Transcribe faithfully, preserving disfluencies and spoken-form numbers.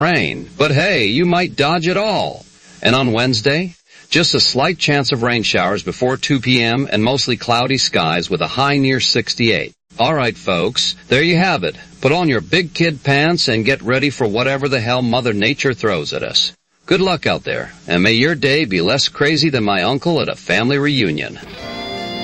rain, but hey, you might dodge it all. And on Wednesday, just a slight chance of rain showers before two p.m. and mostly cloudy skies with a high near sixty-eight. All right, folks, there you have it. Put on your big kid pants and get ready for whatever the hell Mother Nature throws at us. Good luck out there, and may your day be less crazy than my uncle at a family reunion.